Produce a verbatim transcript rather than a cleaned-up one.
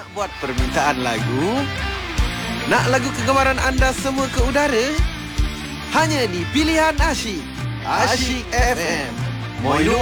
Nak buat permintaan lagu? Nak lagu kegemaran anda semua ke udara? Hanya di Pilihan Asyik Asyik F M. Moilo